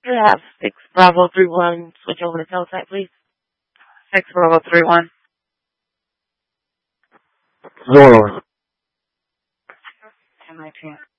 You have 6 Bravo 31, switch over to Telesat, please. 6 Bravo 31. Zoro. 1019.